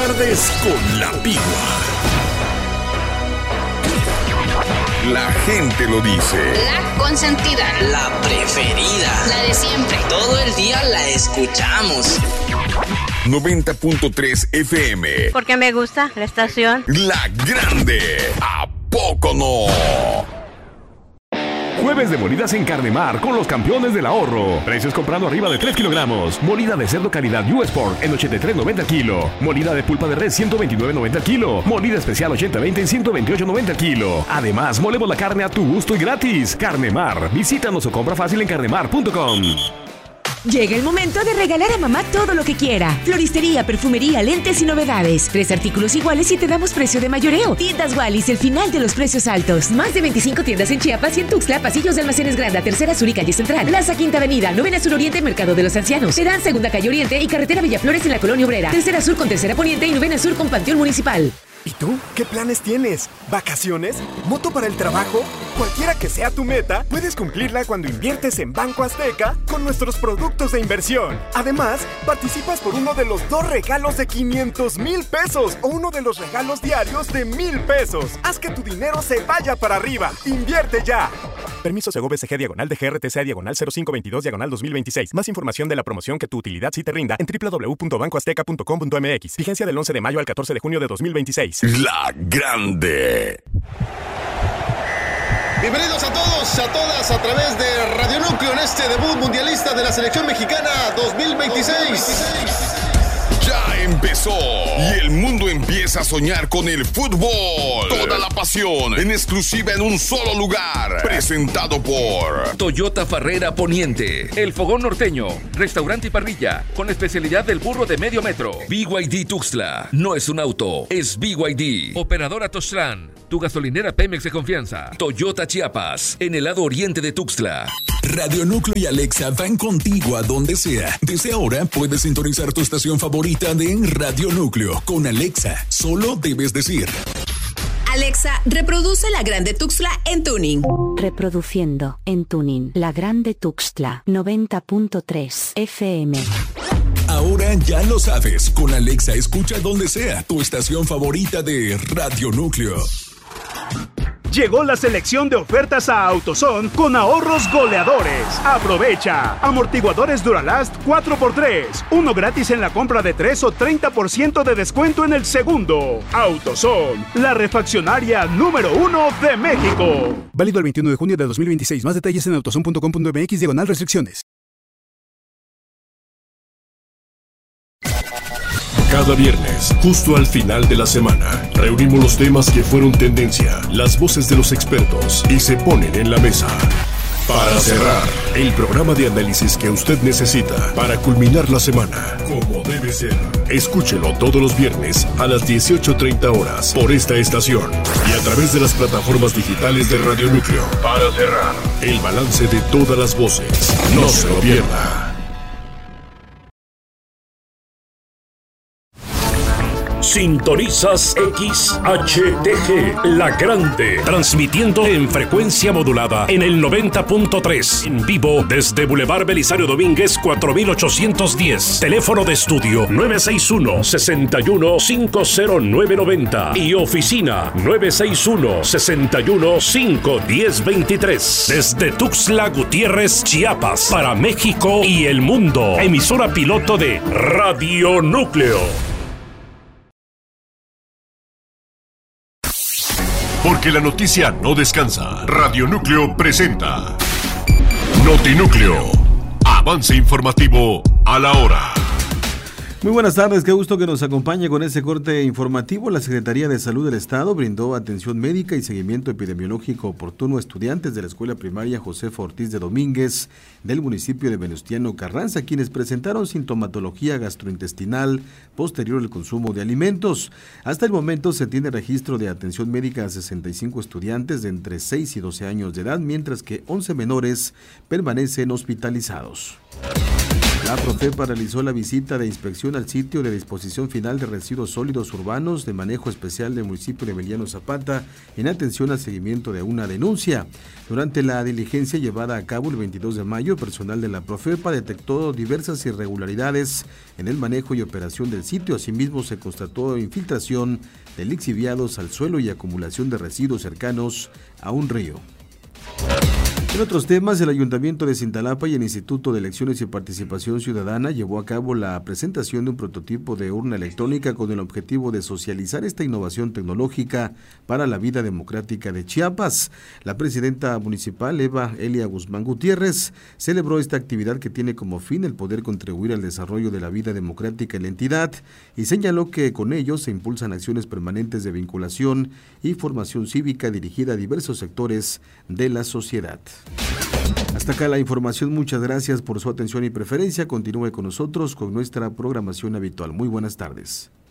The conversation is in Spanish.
tardes con La Pigua. La gente lo dice. La consentida. La preferida. La de siempre. Todo el día la escuchamos. 90.3 FM. Porque me gusta la estación. La Grande. ¿A poco no? Jueves de molidas en Carnemar con los campeones del ahorro. Precios comprando arriba de 3 kilogramos. Molida de cerdo calidad U-Sport en 83.90 el kilo. Molida de pulpa de res 129.90 el kilo. Molida especial 80-20 en 128.90 el kilo. Además, molemos la carne a tu gusto y gratis. Carnemar. Visítanos o compra fácil en carnemar.com. Llega el momento de regalar a mamá todo lo que quiera. Floristería, perfumería, lentes y novedades. 3 artículos iguales y te damos precio de mayoreo. Tiendas Wallis, el final de los precios altos. Más de 25 tiendas en Chiapas y en Tuxtla, pasillos de Almacenes Granda, Tercera Sur y Calle Central. Plaza Quinta Avenida, Novena Sur Oriente, Mercado de los Ancianos. Terán, Segunda Calle Oriente y Carretera Villaflores en la Colonia Obrera. Tercera Sur con Tercera Poniente y Novena Sur con Panteón Municipal. ¿Y tú? ¿Qué planes tienes? ¿Vacaciones? ¿Moto para el trabajo? Cualquiera que sea tu meta, puedes cumplirla cuando inviertes en Banco Azteca con nuestros productos de inversión. Además, participas por uno de los 2 regalos de 500,000 pesos o uno de los regalos diarios de 1,000 pesos. Haz que tu dinero se vaya para arriba. ¡Invierte ya! Permiso Segov-SG /DGRTCA/0522/2026. Más información de la promoción que tu utilidad sí te rinda en www.bancoazteca.com.mx. Vigencia del 11 de mayo al 14 de junio de 2026. La Grande. Bienvenidos a todos, a todas, a través de Radio Núcleo en este debut mundialista de la selección mexicana 2026. Ya empezó y el mundo empieza a soñar con el fútbol. Toda la pasión en exclusiva en un solo lugar. Presentado por Toyota Farrera Poniente, El Fogón Norteño, Restaurante y Parrilla, con especialidad del burro de medio metro. BYD Tuxtla, no es un auto, es BYD. Operadora Toztlán, tu gasolinera Pemex de confianza. Toyota Chiapas, en el lado oriente de Tuxtla. Radio Núcleo y Alexa van contigo a donde sea. Desde ahora puedes sintonizar tu estación favorita de Radio Núcleo. Con Alexa, solo debes decir: Alexa, reproduce La Grande Tuxtla en tuning. Reproduciendo en tuning La Grande Tuxtla 90.3 FM. Ahora ya lo sabes. Con Alexa escucha donde sea tu estación favorita de Radio Núcleo. Llegó la selección de ofertas a AutoZone con ahorros goleadores. Aprovecha. Amortiguadores Duralast 4x3. Uno gratis en la compra de 3 o 30% de descuento en el segundo. AutoZone, la refaccionaria número 1 de México. Válido el 21 de junio de 2026. Más detalles en autozone.com.mx/restricciones. Cada viernes, justo al final de la semana, reunimos los temas que fueron tendencia, las voces de los expertos y se ponen en la mesa. Para cerrar, el programa de análisis que usted necesita para culminar la semana, como debe ser. Escúchelo todos los viernes a las 18:30 horas por esta estación y a través de las plataformas digitales de Radio Núcleo. Para cerrar, el balance de todas las voces. No se lo pierda. Sintonizas XHTG, La Grande, transmitiendo en frecuencia modulada en el 90.3, en vivo desde Boulevard Belisario Domínguez 4810, teléfono de estudio 961-61-50990 y oficina 961-61-51023, desde Tuxtla Gutiérrez, Chiapas, para México y el mundo, emisora piloto de Radio Núcleo. Porque la noticia no descansa. Radio Núcleo presenta Notinúcleo. Avance informativo a la hora. Muy buenas tardes, qué gusto que nos acompañe con este corte informativo. La Secretaría de Salud del Estado brindó atención médica y seguimiento epidemiológico oportuno a estudiantes de la Escuela Primaria Josefa Ortiz de Domínguez del municipio de Venustiano Carranza, quienes presentaron sintomatología gastrointestinal posterior al consumo de alimentos. Hasta el momento se tiene registro de atención médica a 65 estudiantes de entre 6 y 12 años de edad, mientras que 11 menores permanecen hospitalizados. La Profepa realizó la visita de inspección al sitio de disposición final de residuos sólidos urbanos de manejo especial del municipio de Emiliano Zapata en atención al seguimiento de una denuncia. Durante la diligencia llevada a cabo el 22 de mayo, el personal de la Profepa detectó diversas irregularidades en el manejo y operación del sitio. Asimismo, se constató infiltración de lixiviados al suelo y acumulación de residuos cercanos a un río. En otros temas, el Ayuntamiento de Cintalapa y el Instituto de Elecciones y Participación Ciudadana llevó a cabo la presentación de un prototipo de urna electrónica con el objetivo de socializar esta innovación tecnológica para la vida democrática de Chiapas. La presidenta municipal, Eva Elia Guzmán Gutiérrez, celebró esta actividad que tiene como fin el poder contribuir al desarrollo de la vida democrática en la entidad y señaló que con ello se impulsan acciones permanentes de vinculación y formación cívica dirigida a diversos sectores de la sociedad. Hasta acá la información, muchas gracias por su atención y preferencia. Continúe con nosotros con nuestra programación habitual. Muy buenas tardes.